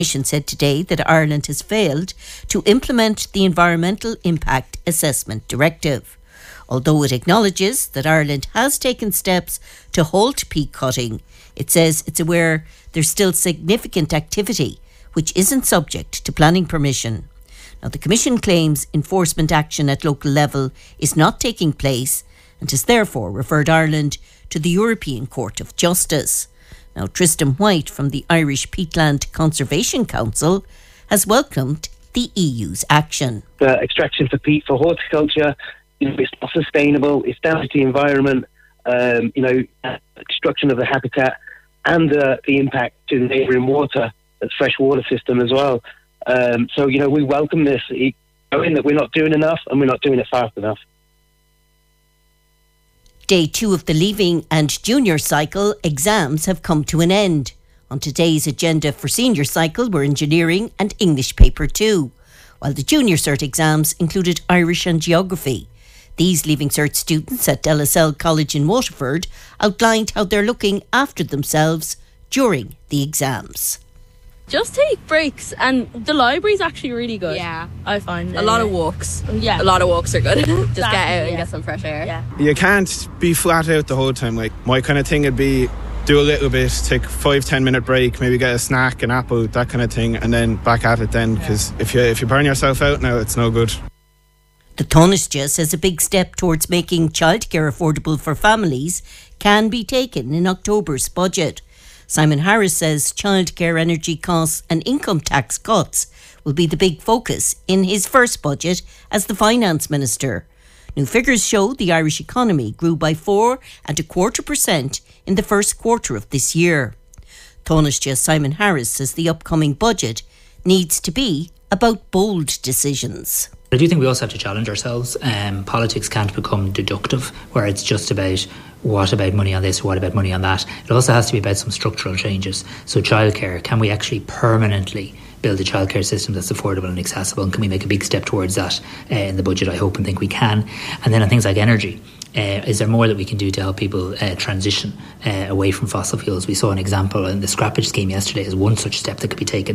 Commission said today that Ireland has failed to implement the Environmental Impact Assessment Directive. Although it acknowledges that Ireland has taken steps to halt peat cutting, it says it's aware there's still significant activity which isn't subject to planning permission. Now, the Commission claims enforcement action at local level is not taking place and has therefore referred Ireland to the European Court of Justice. Now, Tristan White from the Irish Peatland Conservation Council has welcomed the EU's action. The extraction for peat for horticulture, it's not sustainable, it's damage to the environment, destruction of the habitat and the impact to the neighbouring water, the fresh water system as well. We welcome this, knowing that we're not doing enough and we're not doing it fast enough. Day 2 of the Leaving and Junior Cycle exams have come to an end. On today's agenda for Senior Cycle were Engineering and English Paper 2, while the Junior Cert exams included Irish and Geography. These Leaving Cert students at LSL College in Waterford outlined how they're looking after themselves during the exams. Just take breaks, and the library's actually really good. Yeah, I find a lot of walks. Yeah, a lot of walks are good. Just get out and yeah. get some fresh air. Yeah, you can't be flat out the whole time. Like, my kind of thing would be do a little bit, take 5-10 minute break, maybe get a snack, an apple, that kind of thing, and then back at it then. Because if you burn yourself out now, it's no good. The Taoiseach says a big step towards making childcare affordable for families can be taken in October's budget. Simon Harris says childcare, energy costs and income tax cuts will be the big focus in his first budget as the Finance Minister. New figures show the Irish economy grew by 4.25% in the first quarter of this year. Taoiseach Simon Harris says the upcoming budget needs to be about bold decisions. I do think we also have to challenge ourselves. Politics can't become deductive, where it's just about what about money on this, what about money on that. It also has to be about some structural changes. So childcare, can we actually permanently build a childcare system that's affordable and accessible, and can we make a big step towards that in the budget? I hope and think we can. And then on things like energy, is there more that we can do to help people transition away from fossil fuels? We saw an example in the scrappage scheme yesterday as one such step that could be taken.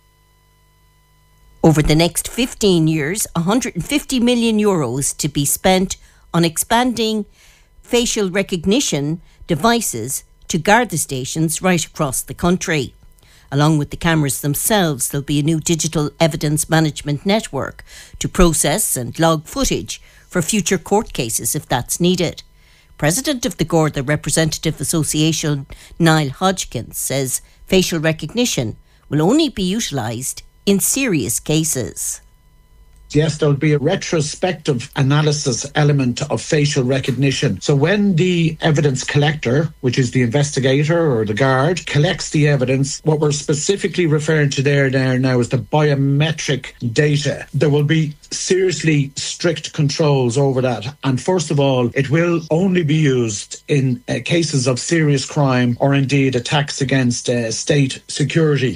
Over the next 15 years, €150 million to be spent on expanding facial recognition devices to Garda stations right across the country. Along with the cameras themselves, there'll be a new digital evidence management network to process and log footage for future court cases if that's needed. President of the Garda Representative Association, Niall Hodgkins, says facial recognition will only be utilised in serious cases. Yes, there'll be a retrospective analysis element of facial recognition. So when the evidence collector, which is the investigator or the guard, collects the evidence, what we're specifically referring to there now is the biometric data. There will be seriously strict controls over that. And first of all, it will only be used in cases of serious crime or indeed attacks against state security.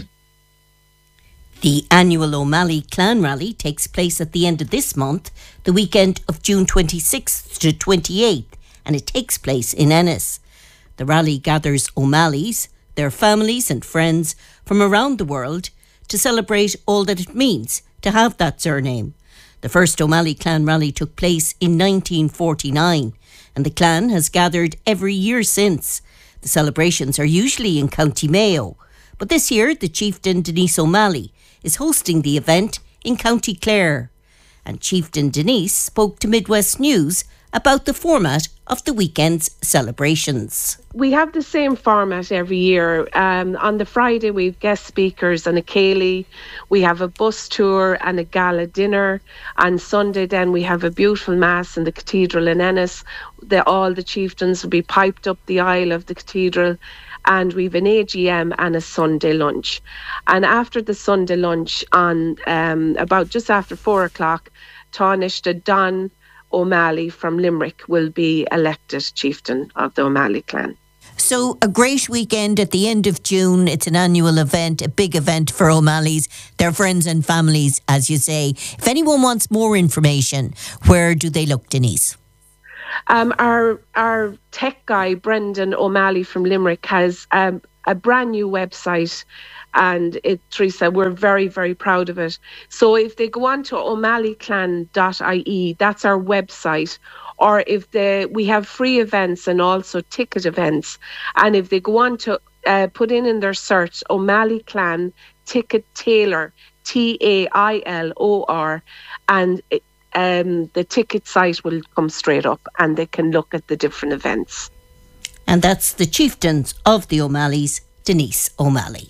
The annual O'Malley Clan Rally takes place at the end of this month, the weekend of June 26th to 28th, and it takes place in Ennis. The rally gathers O'Malleys, their families and friends from around the world to celebrate all that it means to have that surname. The first O'Malley Clan Rally took place in 1949, and the clan has gathered every year since. The celebrations are usually in County Mayo, but this year the chieftain Denise O'Malley is hosting the event in County Clare. And Chieftain Denise spoke to Midwest News about the format of the weekend's celebrations. We have the same format every year. On the Friday we have guest speakers and a céilí. We have a bus tour and a gala dinner. On Sunday then we have a beautiful mass in the cathedral in Ennis. All the chieftains will be piped up the aisle of the cathedral, and we've an AGM and a Sunday lunch. And after the Sunday lunch, on about just after 4:00, Taoiseach Don O'Malley from Limerick will be elected chieftain of the O'Malley clan. So a great weekend at the end of June. It's an annual event, a big event for O'Malleys, their friends and families, as you say. If anyone wants more information, where do they look, Denise? Our tech guy, Brendan O'Malley from Limerick, has a brand new website, and Teresa, we're very, very proud of it. So if they go on to o'malleyclan.ie, that's our website, or if we have free events and also ticket events, and if they go on to put in their search O'Malley Clan Ticket Tailor, TAILOR, and the ticket site will come straight up and they can look at the different events. And that's the chieftains of the O'Malleys, Denise O'Malley.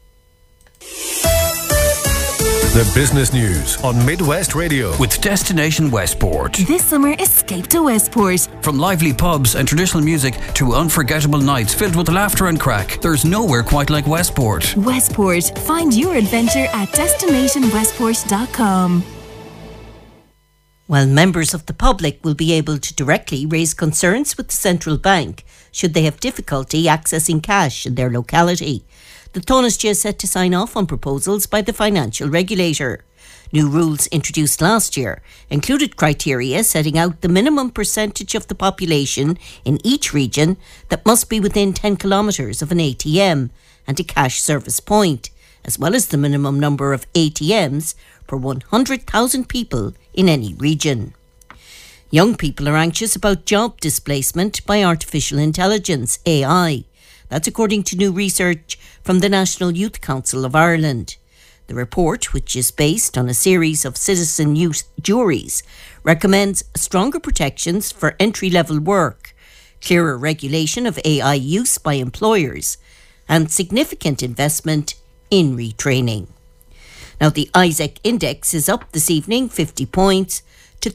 The business news on Midwest Radio with Destination Westport. This summer, escape to Westport. From lively pubs and traditional music to unforgettable nights filled with laughter and crack, there's nowhere quite like Westport. Westport. Find your adventure at destinationwestport.com. Well, members of the public will be able to directly raise concerns with the central bank should they have difficulty accessing cash in their locality. The Taoiseach is set to sign off on proposals by the financial regulator. New rules introduced last year included criteria setting out the minimum percentage of the population in each region that must be within 10 kilometres of an ATM and a cash service point, as well as the minimum number of ATMs per 100,000 people in any region. Young people are anxious about job displacement by artificial intelligence, AI. That's according to new research from the National Youth Council of Ireland. The report, which is based on a series of citizen youth juries, recommends stronger protections for entry-level work, clearer regulation of AI use by employers, and significant investment in retraining. Now, the ISEC index is up this evening 50 points to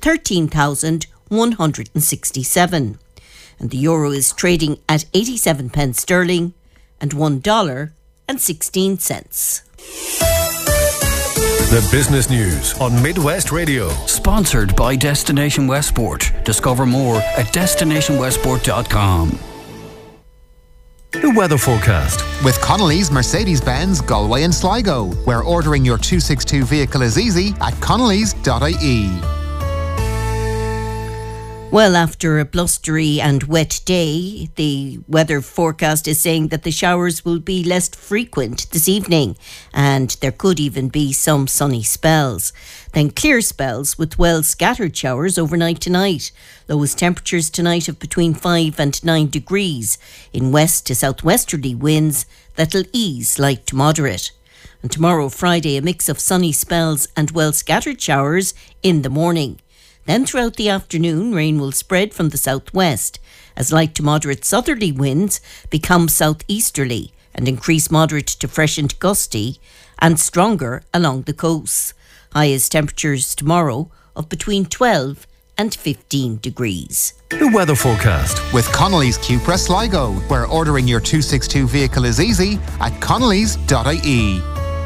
13,167. And the euro is trading at 87 pence sterling and $1.16. The business news on Midwest Radio. Sponsored by Destination Westport. Discover more at destinationwestport.com. The weather forecast with Connolly's Mercedes-Benz Galway and Sligo, where ordering your 262 vehicle is easy at connolly's.ie. Well, after a blustery and wet day, the weather forecast is saying that the showers will be less frequent this evening and there could even be some sunny spells. Then clear spells with well scattered showers overnight tonight. Lowest temperatures tonight of between 5 and 9 degrees in west to southwesterly winds that'll ease light to moderate. And tomorrow, Friday, a mix of sunny spells and well scattered showers in the morning. Then throughout the afternoon, rain will spread from the southwest as light to moderate southerly winds become southeasterly and increase moderate to fresh and gusty and stronger along the coast. Highest temperatures tomorrow of between 12 and 15 degrees. The weather forecast with Connolly's Cupra Sligo, where ordering your 262 vehicle is easy at connolly's.ie.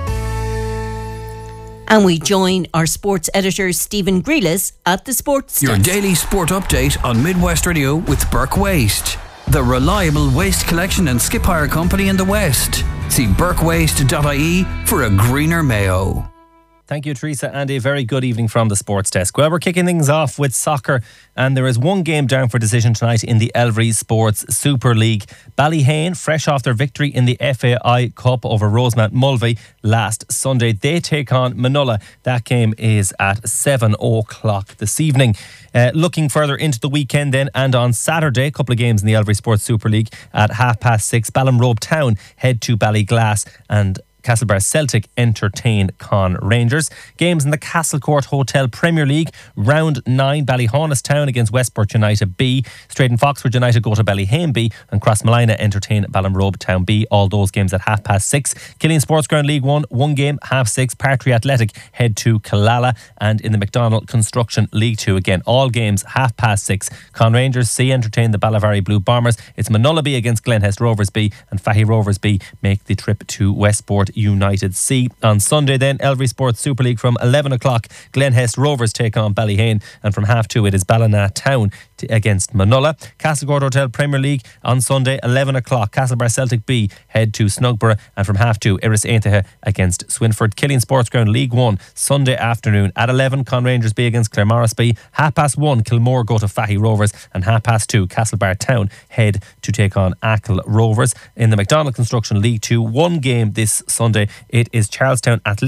And we join our sports editor, Stephen Grealis, at the Sports Your Desk. daily sport update on Midwest Radio with Burke Waste, the reliable waste collection and skip hire company in the West. See burkewaste.ie for a greener Mayo. Thank you, Teresa, and a very good evening from the Sports Desk. Well, we're kicking things off with soccer, and there is one game down for decision tonight in the Elvery Sports Super League. Ballyhane, fresh off their victory in the FAI Cup over Rosemount Mulvey last Sunday, they take on Manola. That game is at 7 o'clock this evening. Looking further into the weekend then, and on Saturday, a couple of games in the Elvery Sports Super League at 6:30. Ballinrobe Town head to Ballyglass, and Castlebar Celtic entertain Con Rangers. Games in the Castlecourt Hotel Premier League. Round 9, Ballyhaunis Town against Westport United B. Straight and Foxford United go to Ballyhane B, and Crossmolina entertain Ballinrobe Town B. All those games at 6:30. Killeen Sports Ground League 1, one game, 6:30. Partry Athletic head to Killala, and in the McDonald Construction League 2, again, all games 6:30. Con Rangers C entertain the Ballivary Blue Bombers. It's Manola B against Glenhest Rovers B, and Fahy Rovers B make the trip to Westport United C. On Sunday then, Elvery Sports Super League from 11 o'clock. Glenhest Rovers take on Ballyhane, and from 2:30 it is Ballina Town against Manola. Castlegord Hotel Premier League on Sunday 11 o'clock. Castlebar Celtic B head to Snugborough, and from 2:30 Iris Aintaha against Swinford. Killeen Sports Ground League 1 Sunday afternoon at 11 Con Rangers B against Claremorris B. 1:30 Kilmore go to Fahy Rovers, and 2:30 Castlebar Town head to take on Achill Rovers. In the McDonald Construction League 2, one game this Sunday. It is Charlestown Athletic